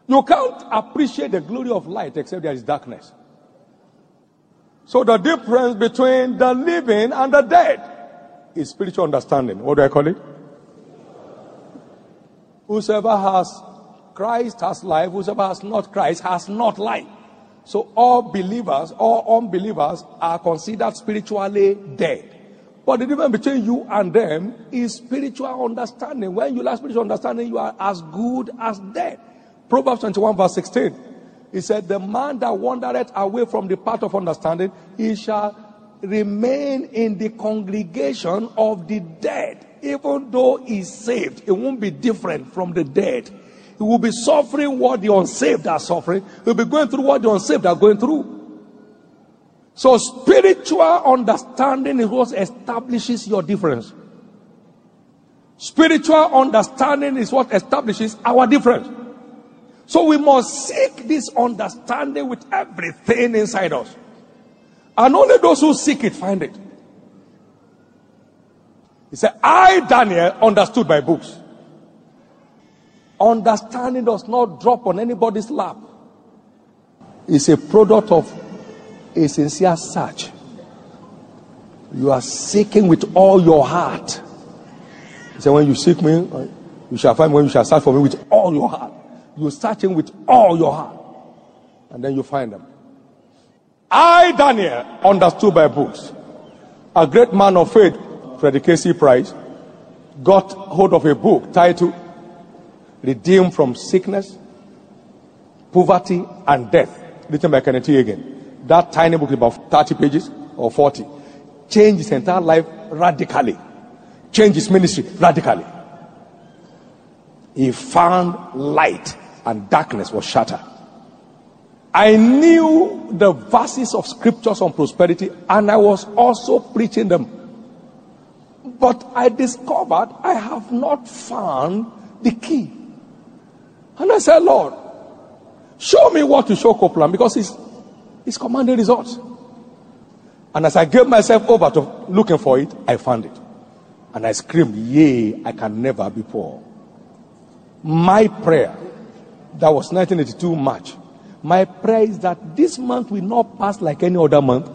You can't appreciate the glory of light except there is darkness. So the difference between the living and the dead is spiritual understanding. What do I call it? Whosoever has Christ has life. Whosoever has not Christ has not life. So all believers, all unbelievers are considered spiritually dead. But the difference between you and them is spiritual understanding. When you lack spiritual understanding, you are as good as dead. Proverbs 21 verse 16. He said, the man that wandereth away from the path of understanding, he shall remain in the congregation of the dead. Even though he's saved, it won't be different from the dead. He will be suffering what the unsaved are suffering. He will be going through what the unsaved are going through. So spiritual understanding is what establishes your difference. Spiritual understanding is what establishes our difference. So we must seek this understanding with everything inside us. And only those who seek it find it. He said, I, Daniel, understood by books. Understanding does not drop on anybody's lap. It's a product of a sincere search. You are seeking with all your heart. He said, when you seek me, you shall find me. When you shall search for me with all your heart. You're searching with all your heart. And then you find them. I, Daniel, understood by books. A great man of faith, Frederick K.C. Price, got hold of a book titled Redeemed from Sickness, Poverty, and Death, written by Kenneth Hagin. That tiny book is about 30 pages or 40. Changed his entire life radically. Changed his ministry radically. He found light and darkness was shattered. I knew the verses of scriptures on prosperity and I was also preaching them. But I discovered I have not found the key. And I said, Lord, show me what to show Copeland because it's commanding results. And as I gave myself over to looking for it, I found it. And I screamed, yea, I can never be poor. My prayer, that was 1982 March. My prayer is that this month will not pass like any other month.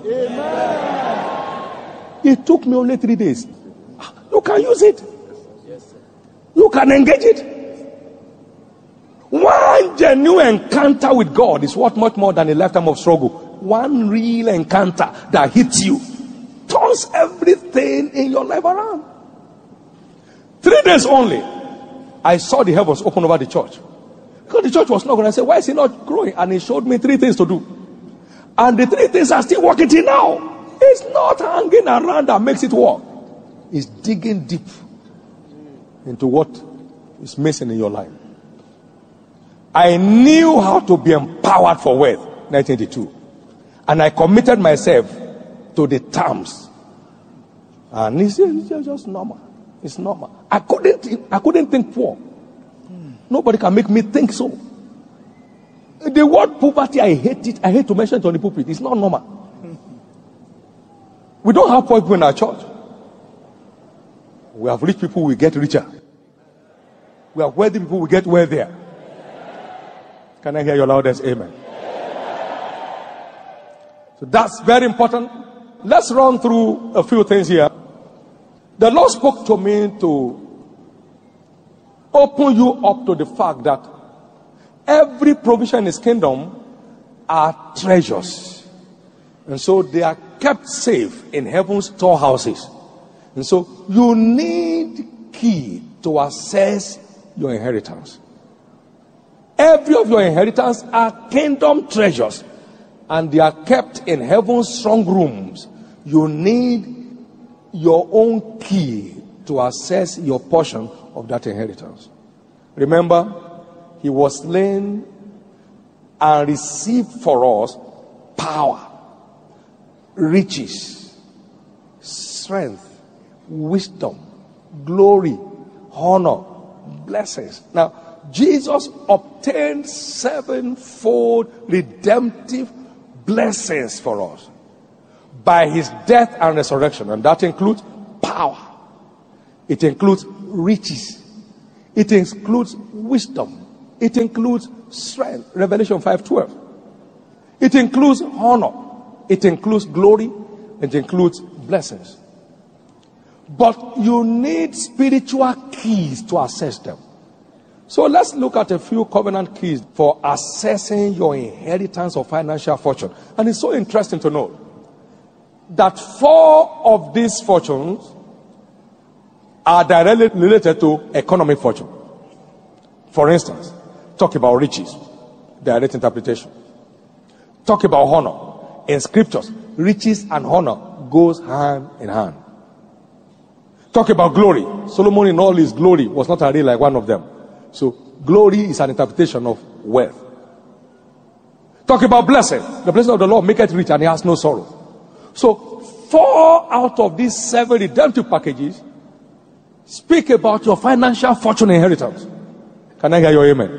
Amen. It took me only 3 days. You can use it. You can engage it. One genuine encounter with God is worth much more than a lifetime of struggle. One real encounter that hits you turns everything in your life around. 3 days only, I saw the heavens open over the church. Because the church was not growing. I said, why is it not growing? And he showed me 3 things to do. And the 3 things are still working till now. It's not hanging around that makes it work. It's digging deep into what is missing in your life. I knew how to be empowered for wealth, 1982. And I committed myself to the terms. And it's just normal. It's normal. I couldn't think poor. Nobody can make me think so. The word poverty, I hate it. I hate to mention it on the pulpit. It's not normal. We don't have poor people in our church. We have rich people, we get richer. We have wealthy people, we get wealthier. Can I hear your loudest amen? So that's very important. Let's run through a few things here. The Lord spoke to me to open you up to the fact that every provision in his kingdom are treasures. And so they are kept safe in heaven's storehouses. And so you need key to access your inheritance. Every of your inheritance are kingdom treasures. And they are kept in heaven's strong rooms. You need your own key to access your portion of that inheritance. Remember, he was slain and received for us power, riches, strength, wisdom, glory, honor, blessings. Now, Jesus obtained 7-fold redemptive blessings for us by his death and resurrection, and that includes power, it includes riches, it includes wisdom, It includes strength, Revelation 5:12. It includes honor. It includes glory. It includes blessings. But you need spiritual keys to access them. So let's look at a few covenant keys for accessing your inheritance of financial fortune. And it's so interesting to know that 4 of these fortunes are directly related to economic fortune. For instance, talk about riches, direct interpretation. Talk about honor. In scriptures, riches and honor goes hand in hand. Talk about glory. Solomon in all his glory was not arrayed like one of them. So glory is an interpretation of wealth. Talk about blessing. The blessing of the Lord maketh rich and he has no sorrow. So 4 out of these 7 redemptive packages speak about your financial fortune inheritance. Can I hear your amen?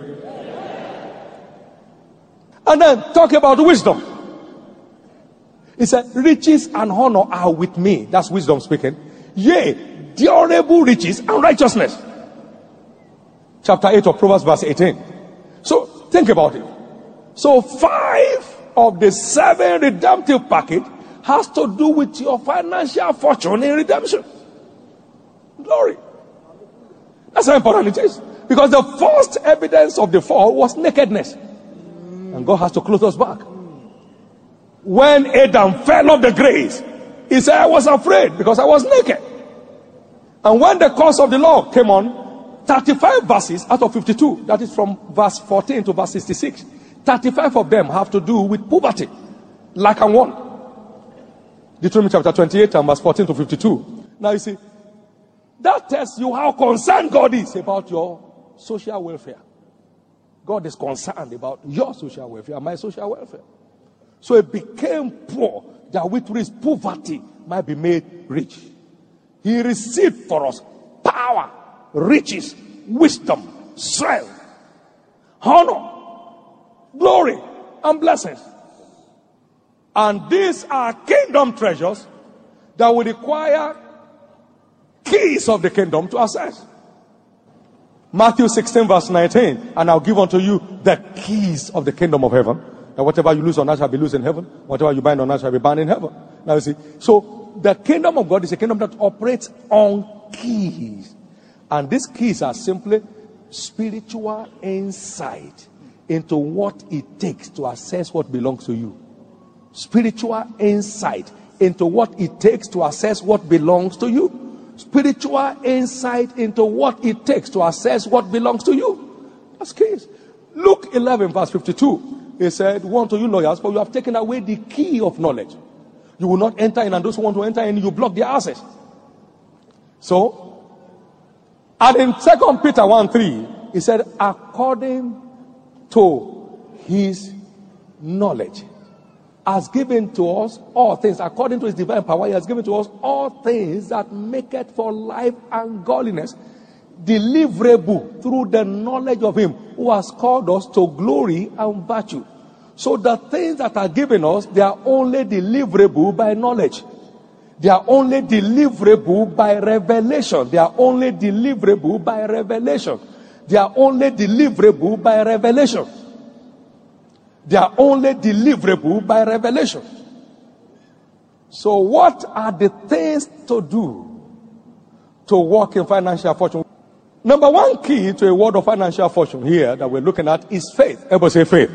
And then talk about wisdom. He said, riches and honor are with me. That's wisdom speaking. Yea, durable riches and righteousness. Chapter 8 of Proverbs verse 18. So think about it. So 5 of the 7 redemptive package has to do with your financial fortune in redemption. Glory. That's how important it is. Because the first evidence of the fall was nakedness. And God has to clothe us back. When Adam fell off the grace, he said, I was afraid because I was naked. And when the curse of the law came on, 35 verses out of 52, that is from verse 14 to verse 66, 35 of them have to do with poverty, lack and want. Deuteronomy chapter 28 and verse 14 to 52. Now you see, that tells you how concerned God is about your social welfare. God is concerned about your social welfare and my social welfare. So it became poor that with his poverty might be made rich. He received for us power, riches, wisdom, strength, honor, glory, and blessings. And these are kingdom treasures that will require keys of the kingdom to access. Matthew 16 verse 19, and I'll give unto you the keys of the kingdom of heaven. And whatever you lose on earth shall be loosed in heaven. Whatever you bind on earth shall be bound in heaven. Now you see, so the kingdom of God is a kingdom that operates on keys. And these keys are simply spiritual insight into what it takes to access what belongs to you. Spiritual insight into what it takes to access what belongs to you. Spiritual insight into what it takes to access what belongs to you. That's keys. Luke 11 verse 52. He said, woe unto you lawyers, for you have taken away the key of knowledge. You will not enter in, and those who want to enter in, you block their access. So, and in 2 Peter 1:3, he said, according to his knowledge, has given to us all things, according to his divine power, he has given to us all things that make it for life and godliness, deliverable through the knowledge of him who has called us to glory and virtue. So the things that are given us, they are only deliverable by knowledge. They are only deliverable by revelation. They are only deliverable by revelation. They are only deliverable by revelation. They are only deliverable by revelation. So what are the things to do to walk in financial fortune? Number one key to a word of financial fortune here that we're looking at is faith. Everybody say faith.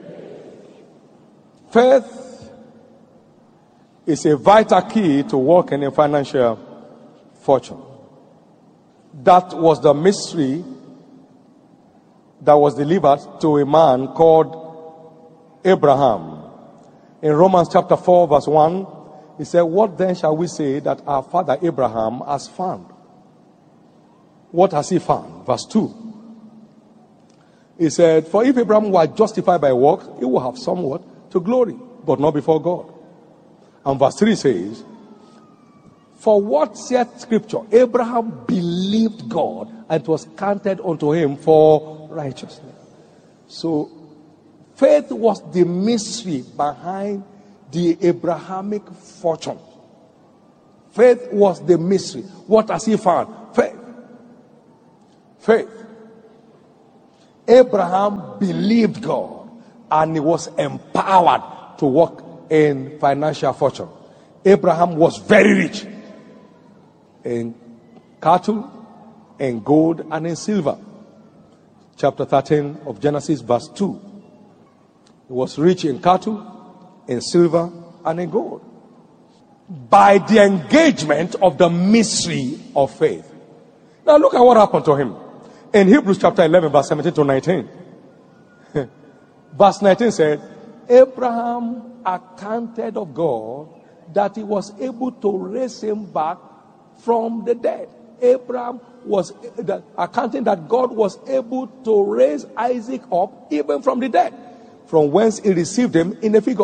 Faith is a vital key to walking in financial fortune. That was the mystery that was delivered to a man called Abraham. In Romans chapter 4 verse 1, he said, what then shall we say that our father Abraham has found? What has he found? Verse 2. He said, for if Abraham were justified by works, he will have somewhat to glory, but not before God. And verse 3 says, for what saith scripture? Abraham believed God, and it was counted unto him for righteousness. So faith was the mystery behind the Abrahamic fortune. Faith was the mystery. What has he found? Faith. Faith. Abraham believed God and he was empowered to walk in financial fortune. Abraham was very rich in cattle, in gold, and in silver. Chapter 13 of Genesis, verse 2. He was rich in cattle, in silver, and in gold. By the engagement of the mystery of faith. Now look at what happened to him. In Hebrews chapter 11, verse 17 to 19. Verse 19 said, Abraham accounted of God that he was able to raise him back from the dead. Abraham was accounting that God was able to raise Isaac up even from the dead, from whence he received him in a figure.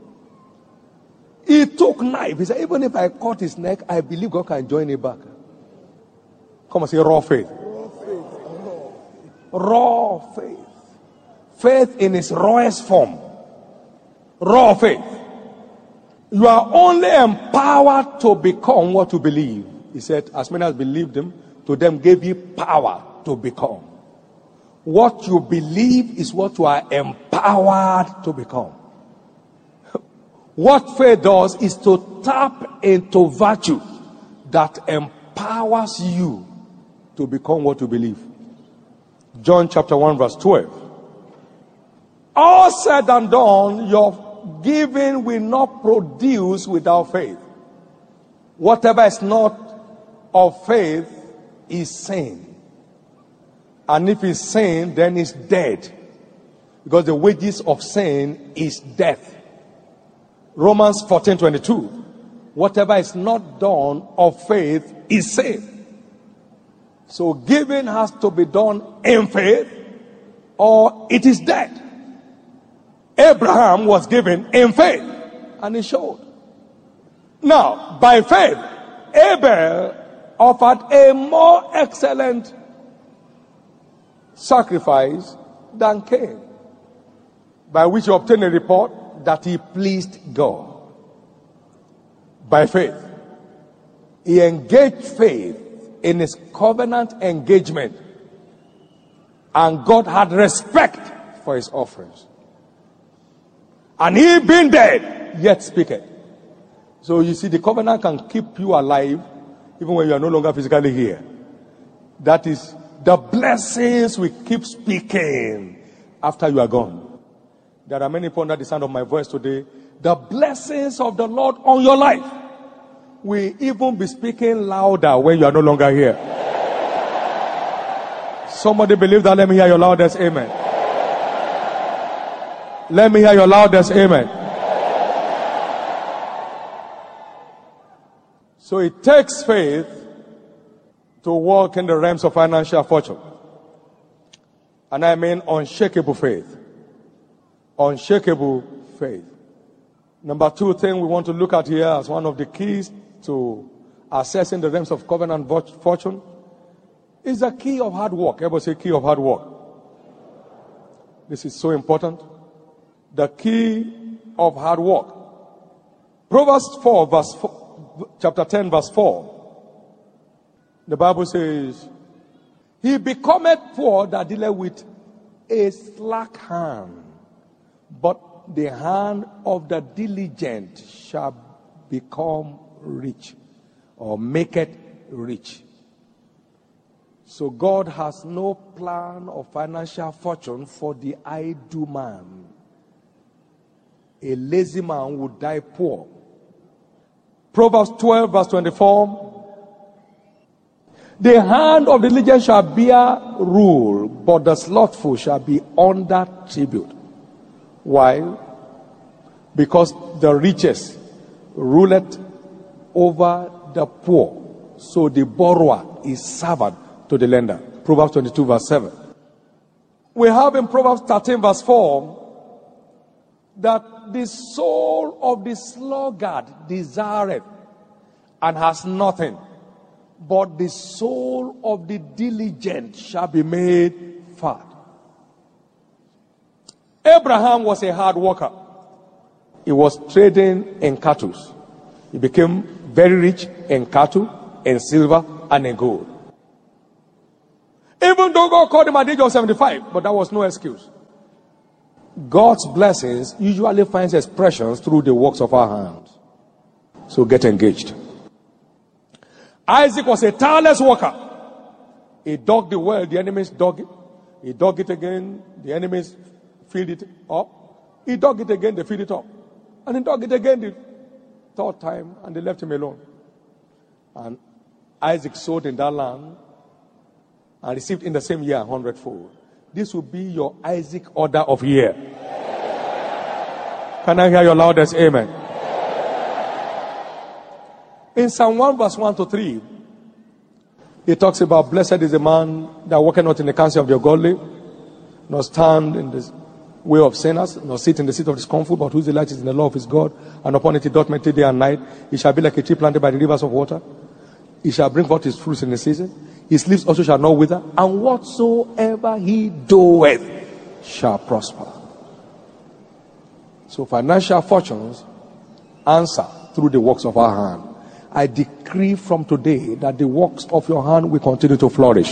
He took knife. He said, even if I cut his neck, I believe God can join it back. Come and say raw faith. Raw faith. Faith in its rawest form. Raw faith. You are only empowered to become what you believe. He said, as many as believed him, to them gave you power to become. What you believe is what you are empowered to become. What faith does is to tap into virtue that empowers you to become what you believe. John chapter 1 verse 12. All said and done, your giving will not produce without faith. Whatever is not of faith is sin. And if it's sin, then it's dead. Because the wages of sin is death. Romans 14:22. Whatever is not done of faith is sin. So giving has to be done in faith or it is dead. Abraham was given in faith and he showed. Now, by faith, Abel offered a more excellent sacrifice than Cain, by which he obtained a report that he pleased God. By faith, he engaged faith in his covenant engagement, and God had respect for his offerings. And he being dead, yet speaketh. So you see, the covenant can keep you alive even when you are no longer physically here. That is, the blessings will keep speaking after you are gone. There are many people under the sound of my voice today. The blessings of the Lord on your life will even be speaking louder when you are no longer here. Somebody believe that? Let me hear your loudest amen. Let me hear your loudest amen. So it takes faith to walk in the realms of financial fortune. And I mean unshakable faith. Unshakable faith. Number two thing we want to look at here as one of the keys to accessing the realms of covenant fortune is the key of hard work. Everybody say key of hard work. This is so important. The key of hard work. Proverbs 4 verse 4, chapter 10 verse 4. The Bible says, he becometh poor that dealeth with a slack hand, but the hand of the diligent shall become rich, or make it rich. So God has no plan of financial fortune for the idle man. A lazy man would die poor. Proverbs 12 verse 24. The hand of the diligent shall bear rule, but the slothful shall be under tribute. Why? Because the richest ruleth over the poor, so the borrower is servant to the lender. Proverbs 22 verse 7. We have in Proverbs 13 verse 4 that the soul of the sluggard desireth and has nothing, but the soul of the diligent shall be made fat. Abraham was a hard worker. He was trading in cattle. He became very rich in cattle, in silver, and in gold. Even though God called him at the age of 75, but that was no excuse. God's blessings usually finds expressions through the works of our hands. So get engaged. Isaac was a tireless worker. He dug the well, the enemies dug it. He dug it again, the enemies filled it up. He dug it again, they filled it up. And he dug it again the third time, and they left him alone. And Isaac sowed in that land and received in the same year 100-fold. This will be your Isaac order of year. Can I hear your loudest amen? In Psalm 1 verse 1 to 3, it talks about blessed is the man that walketh not in the counsel of the ungodly, nor stand in the way of sinners, nor sit in the seat of discomfort, but whose delight is in the law of his God, and upon it he doth meditate day and night. He shall be like a tree planted by the rivers of water. He shall bring forth his fruits in the season. His leaves also shall not wither, and whatsoever he doeth shall prosper. So financial fortunes answer through the works of our hand. I decree from today that the works of your hand will continue to flourish.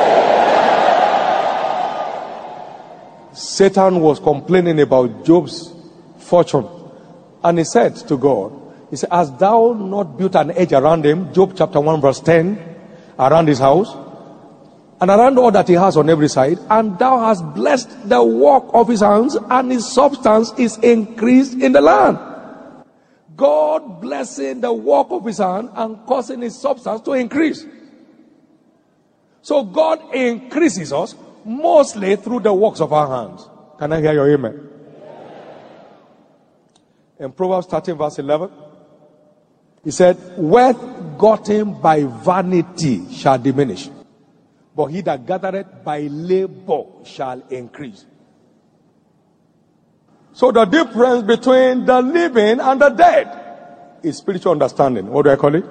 Satan was complaining about Job's fortune, and he said to God, he said, hast thou not built an edge around him? Job chapter 1 verse 10, around his house, and around all that he has on every side, and thou hast blessed the work of his hands, and his substance is increased in the land. God blessing the work of his hand and causing his substance to increase. So God increases us mostly through the works of our hands. Can I hear your amen? In Proverbs 13 verse 11, he said, wealth gotten by vanity shall diminish, but he that gathereth by labor shall increase. So the difference between the living and the dead is spiritual understanding. What do I call it?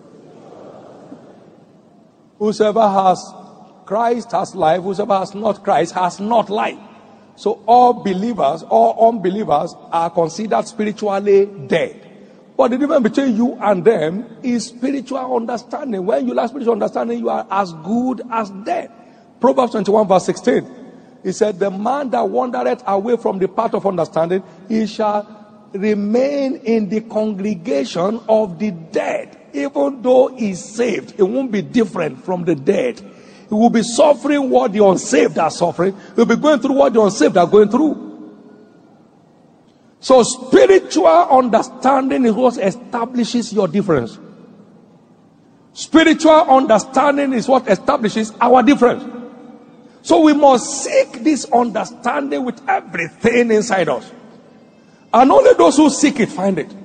Whosoever has Christ has life. Whosoever has not Christ has not life. So all believers, all unbelievers are considered spiritually dead. But the difference between you and them is spiritual understanding. When you lack spiritual understanding, you are as good as dead. Proverbs 21 verse 16. He said, the man that wandereth away from the path of understanding, he shall remain in the congregation of the dead. Even though he's saved, it won't be different from the dead. He will be suffering what the unsaved are suffering. He will be going through what the unsaved are going through. So spiritual understanding is what establishes your difference. Spiritual understanding is what establishes our difference. So we must seek this understanding with everything inside us. And only those who seek it find it.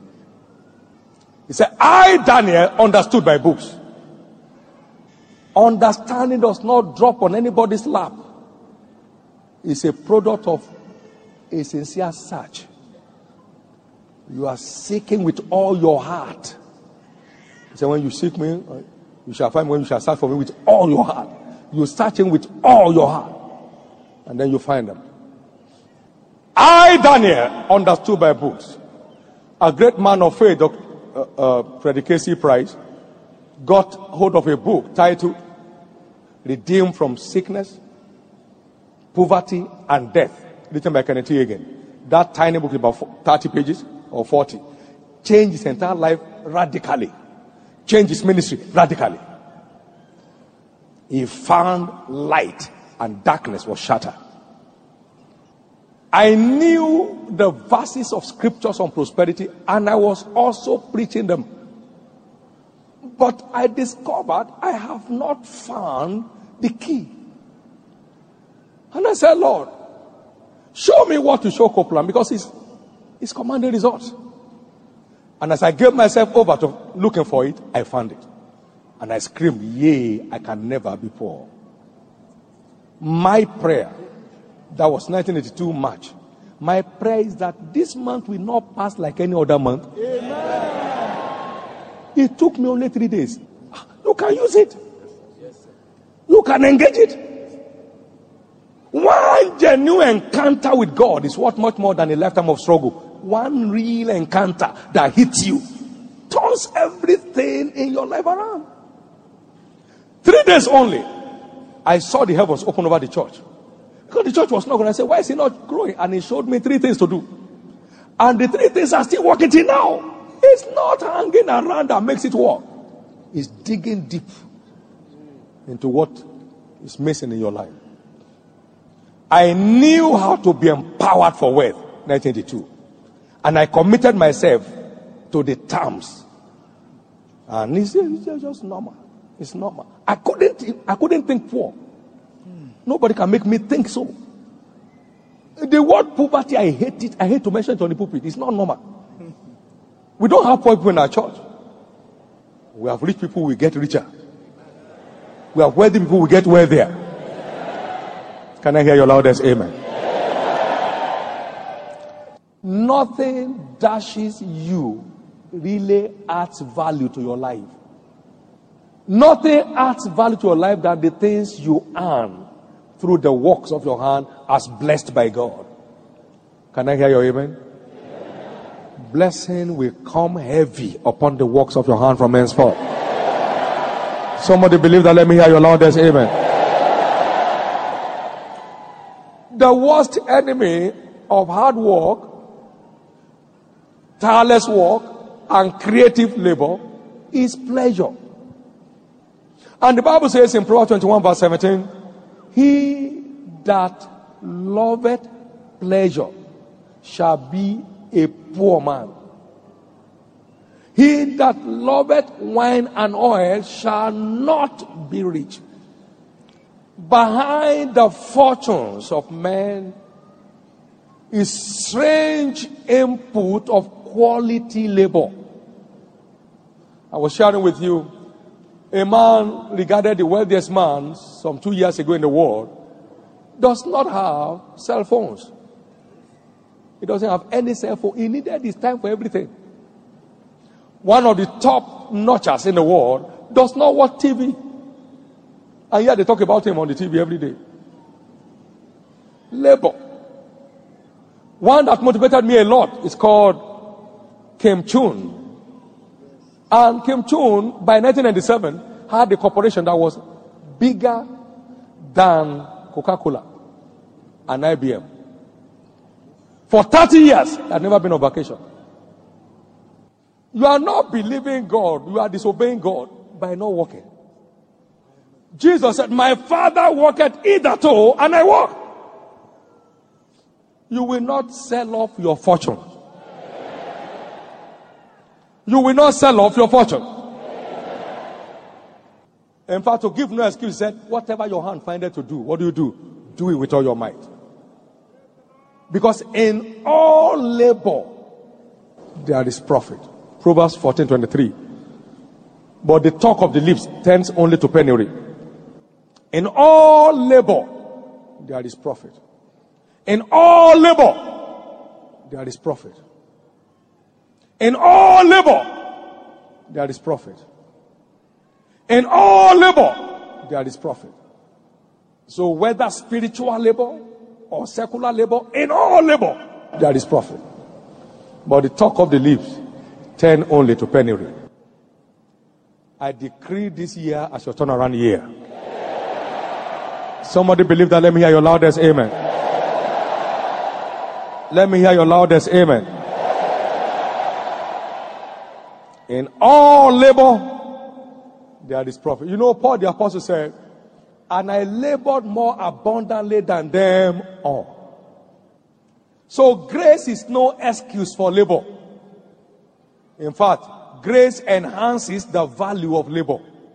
He said, I, Daniel, understood by books. Understanding does not drop on anybody's lap. It's a product of a sincere search. You are seeking with all your heart. He said, when you seek me, you shall find me. When you shall search for me with all your heart. You search him with all your heart. And then you find them. I, Daniel, understood by books. A great man of faith, Frederick K.C. Price, got hold of a book titled Redeemed from Sickness, Poverty, and Death, written by Kenneth Hagin. That tiny book is about 30 pages or 40. Changed his entire life radically. Changed his ministry radically. He found light and darkness was shattered. I knew the verses of scriptures on prosperity and I was also preaching them. But I discovered I have not found the key. And I said, Lord, show me what to show Copeland because it's commanding results. And as I gave myself over to looking for it, I found it. And I screamed, yea, I can never be poor. My prayer, that was 1982 March. My prayer is that this month will not pass like any other month. Amen. It took me only 3 days. You can use it. You can engage it. One genuine encounter with God is worth much more than a lifetime of struggle. One real encounter that hits you turns everything in your life around. 3 days only. I saw the heavens open over the church. Because the church was not going to say, why is it not growing? And he showed me 3 things to do. And the 3 things are still working till now. It's not hanging around that makes it work. It's digging deep into what is missing in your life. I knew how to be empowered for wealth, 1982. And I committed myself to the terms. And it's just normal. It's normal. I couldn't think poor. Nobody can make me think so. The word poverty, I hate it. I hate to mention it on the pulpit. It's not normal. We don't have poor people in our church. We have rich people, we get richer. We have wealthy people, we get wealthier. Can I hear your loudest amen? Nothing dashes you really adds value to your life. Nothing adds value to your life than the things you earn through the works of your hand as blessed by God. Can I hear your amen? Blessing will come heavy upon the works of your hand from henceforth. Somebody believe that? Let me hear your loudest amen. The worst enemy of hard work, tireless work, and creative labor is pleasure. And the Bible says in Proverbs 21 verse 17, he that loveth pleasure shall be a poor man. He that loveth wine and oil shall not be rich. Behind the fortunes of men is strange input of quality labor. I was sharing with you, a man regarded the wealthiest man some 2 years ago in the world does not have cell phones. He doesn't have any cell phone. He needed his time for everything. One of the top notchers in the world does not watch TV. And yet they talk about him on the TV every day. Labor. One that motivated me a lot is called Kim Chun. And Kim Chun, by 1997, had a corporation that was bigger than Coca-Cola and IBM. For 30 years, I had never been on vacation. You are not believing God. You are disobeying God by not working. Jesus said, my Father worketh hitherto, and I work. You will not sell off your fortune. You will not sell off your fortune. In fact, to give no excuse, he said, whatever your hand findeth to do, what do? Do it with all your might. Because in all labor, there is profit. Proverbs 14:23. But the talk of the lips tends only to penury. In all labor, there is profit. In all labor, there is profit. In all labor, there is profit. In all labor, there is profit. So whether spiritual labor or secular labor, in all labor, there is profit. But the talk of the lips tend only to penury. I decree this year as your turnaround year. Somebody believe that? Let me hear your loudest amen. Let me hear your loudest amen. In all labor, there is profit. You know, Paul the apostle said, and I labored more abundantly than them all. So grace is no excuse for labor. In fact, grace enhances the value of labor.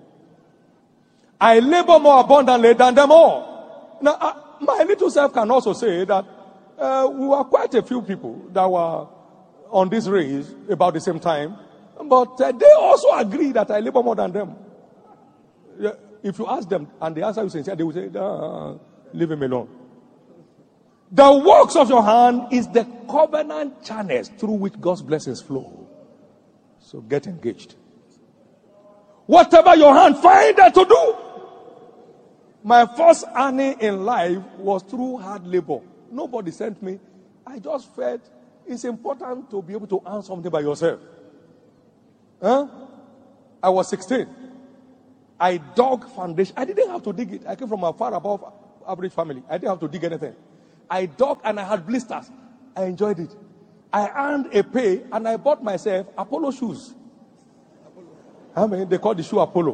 I labor more abundantly than them all. Now, my little self can also say that we were quite a few people that were on this race about the same time. But they also agree that I labor more than them. If you ask them and they answer you sincere, they will say, leave him alone. The works of your hand is the covenant channels through which God's blessings flow. So get engaged. Whatever your hand find that to do. My first earning in life was through hard labor. Nobody sent me. I just felt it's important to be able to earn something by yourself. I was 16. I dug foundation. I didn't have to dig it. I came from a far above average family. I didn't have to dig anything. I dug and I had blisters. I enjoyed it. I earned a pay and I bought myself Apollo shoes. I mean, they call the shoe Apollo.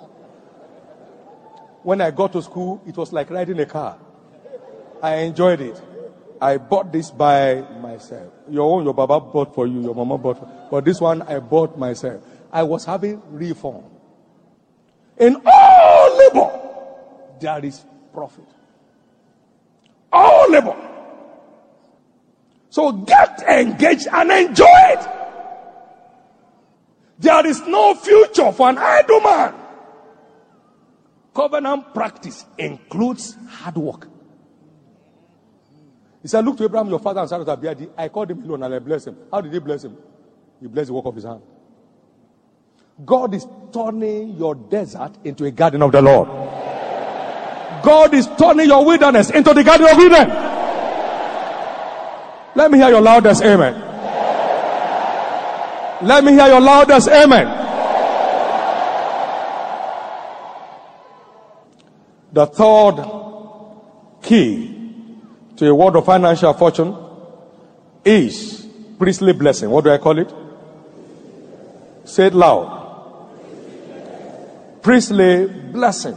When I got to school, it was like riding a car. I enjoyed it. I bought this by myself. Your own, your baba bought for you, your mama bought for you. But this one, I bought myself. I was having reform. In all labor, there is profit. All labor. So get engaged and enjoy it. There is no future for an idle man. Covenant practice includes hard work. He said, look to Abraham, your father, and Sarah to Abiadi. I called him alone and I blessed him. How did he bless him? He blessed the work of his hand. God is turning your desert into a garden of the Lord. God is turning your wilderness into the garden of Eden. Let me hear your loudest amen. Let me hear your loudest amen. The third key to a word of financial fortune is priestly blessing. What do I call it? Say it loud. Priestly blessing.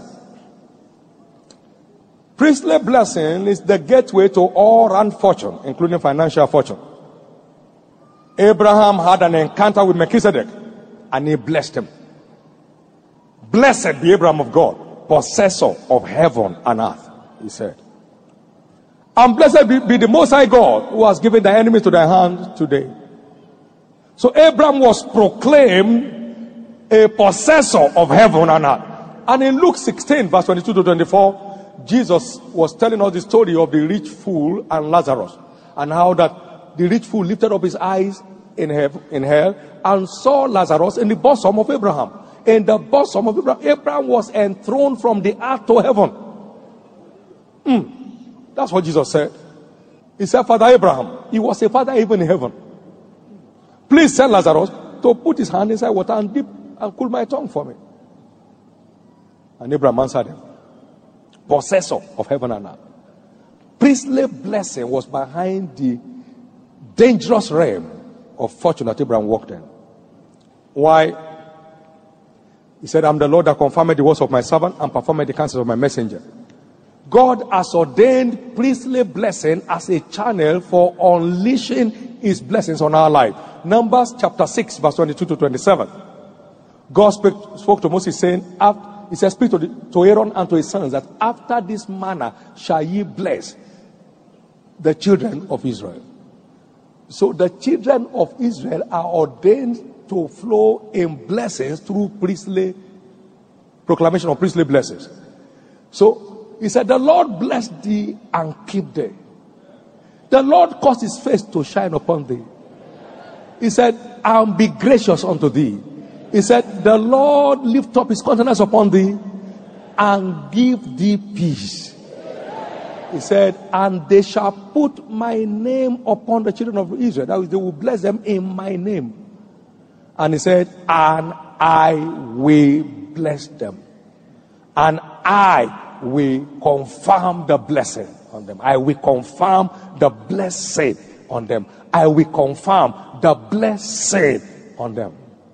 Priestly blessing is the gateway to all round fortune, including financial fortune. Abraham had an encounter with Melchizedek and he blessed him. Blessed be Abraham of God, possessor of heaven and earth, he said. And blessed be the Most High God who has given the enemy to thy hand today. So Abraham was proclaimed a possessor of heaven and earth. And in Luke 16, verse 22 to 24, Jesus was telling us the story of the rich fool and Lazarus, and how that the rich fool lifted up his eyes in hell and saw Lazarus in the bosom of Abraham. In the bosom of Abraham, Abraham was enthroned from the earth to heaven. That's what Jesus said. He said, Father Abraham, he was a father even in heaven. Please send Lazarus to put his hand inside water and dip and cool my tongue for me. And Abraham answered him, possessor of heaven and earth. Priestly blessing was behind the dangerous realm of fortune that Abraham walked in. Why? He said, I'm the Lord that confirmed the words of my servant and performed the counsels of my messenger. God has ordained priestly blessing as a channel for unleashing his blessings on our life. Numbers chapter 6, verse 22 to 27. God spoke to Moses saying, he said, speak to Aaron and to his sons that after this manner shall ye bless the children of Israel. So the children of Israel are ordained to flow in blessings through priestly proclamation of priestly blessings. So he said, the Lord bless thee and keep thee. The Lord cause his face to shine upon thee. He said, and be gracious unto thee. He said, the Lord lift up his countenance upon thee and give thee peace. He said, and they shall put my name upon the children of Israel. That is, they will bless them in my name. And he said, and I will bless them. And I will confirm the blessing on them. I will confirm the blessing on them. I will confirm the blessing on them.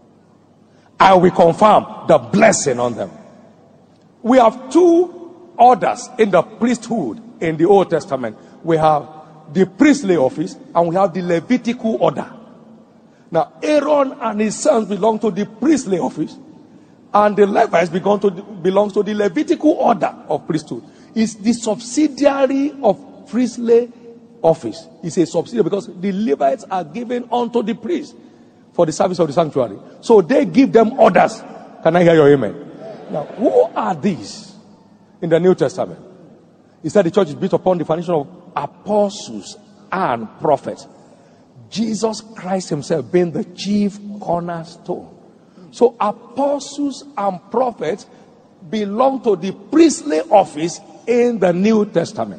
I will confirm the blessing on them. We have two orders in the priesthood in the Old Testament. We have the priestly office and we have the Levitical order. Now, Aaron and his sons belong to the priestly office, and the Levites belongs to the Levitical order of priesthood. It's the subsidiary of priestly office. It's a subsidiary because the Levites are given unto the priest for the service of the sanctuary. So they give them orders. Can I hear your amen? Now, who are these in the New Testament? He said the church is built upon the foundation of apostles and prophets. Jesus Christ himself being the chief cornerstone. So apostles and prophets belong to the priestly office in the New Testament.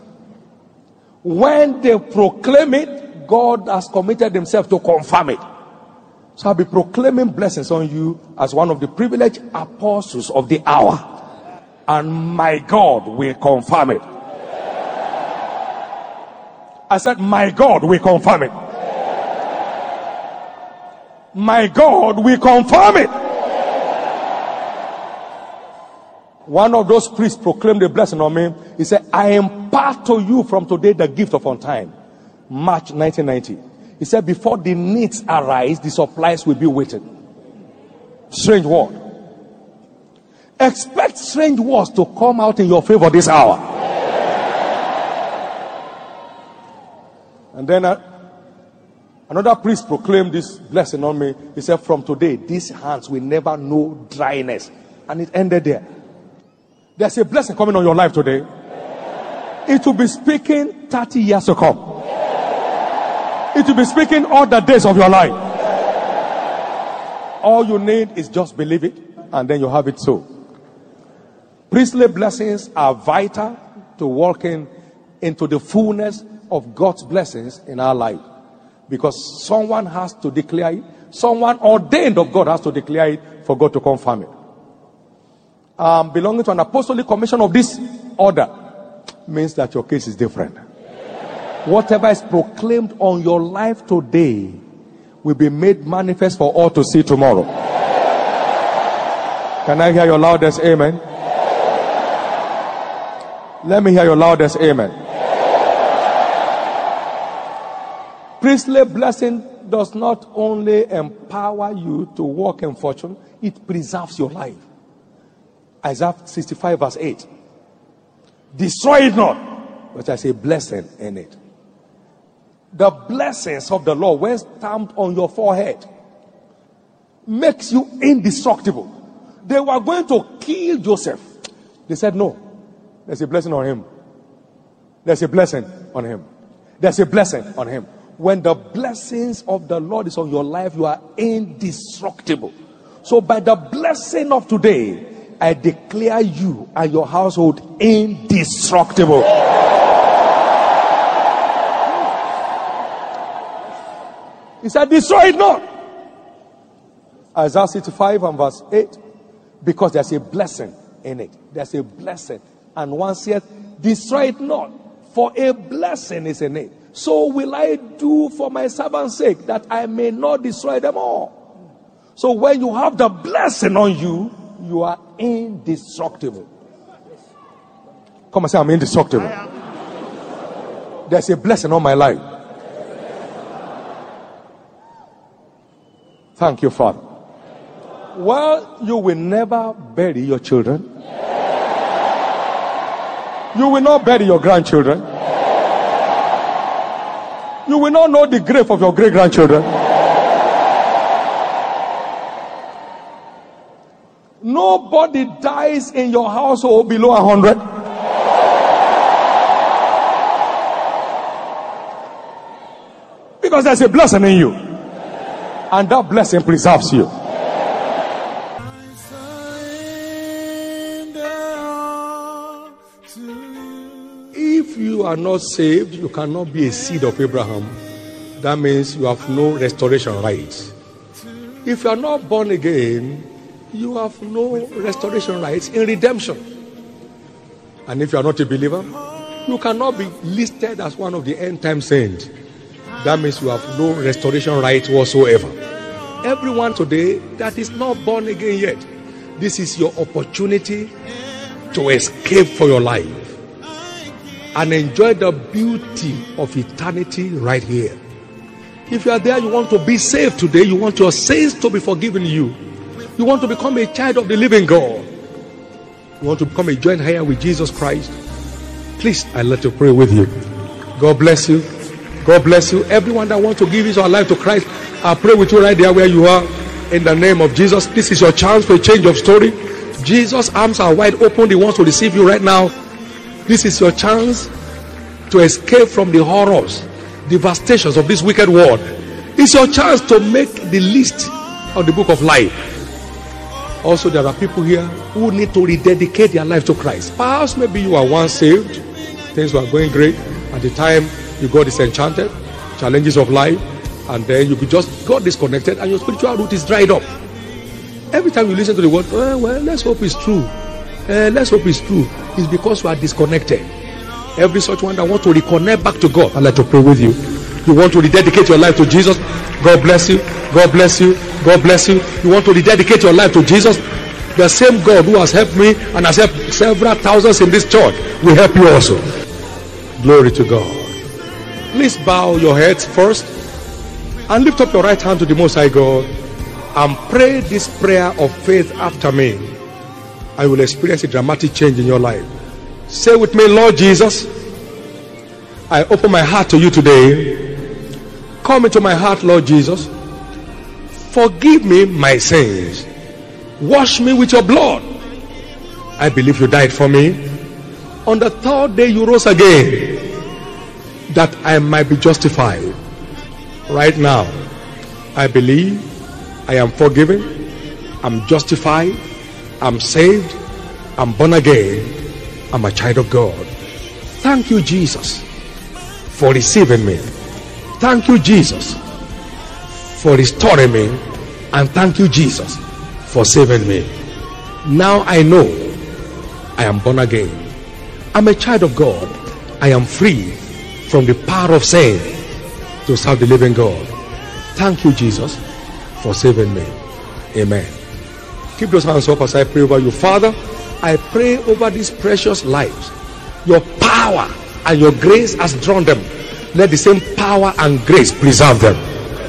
When they proclaim it, God has committed himself to confirm it. So I'll be proclaiming blessings on you as one of the privileged apostles of the hour. And my God will confirm it. I said, my God will confirm it. My God will confirm it. One of those priests proclaimed a blessing on me. He said, I impart to you from today the gift of on time. March 1990. He said, before the needs arise, the supplies will be waiting. Strange word. Expect strange words to come out in your favor this hour. And then another priest proclaimed this blessing on me. He said, from today, these hands will never know dryness. And it ended there. There's a blessing coming on your life today. It will be speaking 30 years to come. It will be speaking all the days of your life. All you need is just believe it, and then you have it so. Priestly blessings are vital to walking into the fullness of God's blessings in our life. Because someone has to declare it. Someone ordained of God has to declare it for God to confirm it. Belonging to an apostolic commission of this order means that your case is different. Whatever is proclaimed on your life today will be made manifest for all to see tomorrow. Can I hear your loudest amen? Let me hear your loudest amen. Priestly blessing does not only empower you to walk in fortune, it preserves your life. Isaiah 65 verse 8. Destroy it not, but I say blessing in it. The blessings of the Lord, when stamped on your forehead, makes you indestructible. They were going to kill Joseph. They said, no, there's a blessing on him. There's a blessing on him. There's a blessing on him. When the blessings of the Lord is on your life, you are indestructible. So by the blessing of today, I declare you and your household indestructible. He said, destroy it not. Isaiah 65 and verse 8. Because there's a blessing in it. There's a blessing. And one said, destroy it not, for a blessing is in it. So will I do for my servant's sake, that I may not destroy them all. So when you have the blessing on you, you are indestructible. Come and say, I'm indestructible. There's a blessing on my life. Thank you, Father. Well, you will never bury your children. You will not bury your grandchildren. You will not know the grave of your great-grandchildren. Nobody dies in your household below 100. Because there's a blessing in you. And that blessing preserves you. If you are not saved, you cannot be a seed of Abraham. That means you have no restoration rights. If you are not born again, you have no restoration rights in redemption. And if you are not a believer, you cannot be listed as one of the end time saints. That means you have no restoration rights whatsoever. Everyone today that is not born again yet, this is your opportunity to escape for your life and enjoy the beauty of eternity right here. If you are there, you want to be saved today, you want your sins to be forgiven you, you want to become a child of the living God, you want to become a joint heir with Jesus Christ, please, I'd like to pray with you. God bless you. God bless you. Everyone that wants to give his life to Christ, I pray with you right there where you are. In the name of Jesus, this is your chance for a change of story. Jesus' arms are wide open. He wants to receive you right now. This is your chance to escape from the horrors, devastations of this wicked world. It's your chance to make the list of the book of life. Also, there are people here who need to rededicate their life to Christ. Perhaps maybe you are once saved, things were going great at the time you got disenchanted, challenges of life, And then you could just got disconnected and your spiritual root is dried up. Every time you listen to the word, well, let's hope it's true. Let's hope it's true. It's because you are disconnected. Every such one that wants to reconnect back to God, I'd like to pray with you. You want to rededicate your life to Jesus? God bless you. God bless you. God bless you. You want to rededicate your life to Jesus? The same God who has helped me and has helped several thousands in this church will help you also. Glory to God. Please bow your heads first and lift up your right hand to the Most High God and pray this prayer of faith after me. I will experience a dramatic change in your life. Say with me, Lord Jesus, I open my heart to you today. Come into my heart, Lord Jesus. Forgive me my sins. Wash me with your blood. I believe you died for me. On the third day you rose again, that I might be justified. Right now, I believe I am forgiven, I'm justified, I'm saved, I'm born again, I'm a child of God. Thank you, Jesus, for receiving me. Thank you, Jesus, for restoring me. And thank you, Jesus, for saving me. Now I know I am born again. I'm a child of God. I am free from the power of sin to serve the living God. Thank you, Jesus, for saving me. Amen. Keep those hands up as I pray over you. Father, I pray over these precious lives. Your power and your grace has drawn them. Let the same power and grace preserve them.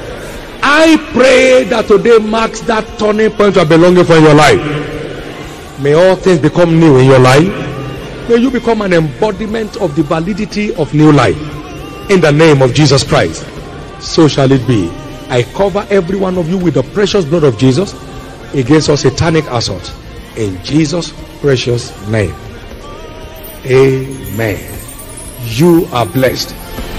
I pray that today marks that turning point of belonging for your life. May all things become new in your life. May you become an embodiment of the validity of new life. In the name of Jesus Christ, so shall it be. I cover every one of you with the precious blood of Jesus against all satanic assaults. In Jesus' precious name. Amen. You are blessed.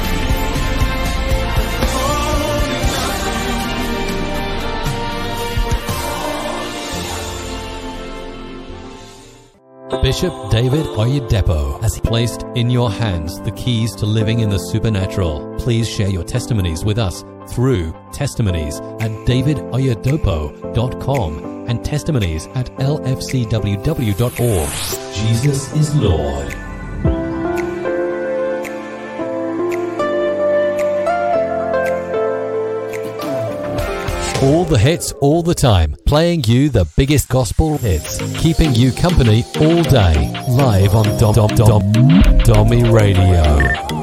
Bishop David Oyedepo has placed in your hands the keys to living in the supernatural. Please share your testimonies with us through testimonies@davidoyedepo.com and testimonies@lfcww.org. Jesus is Lord. All the hits, all the time, playing you the biggest gospel hits, keeping you company all day, live on Dommy Radio.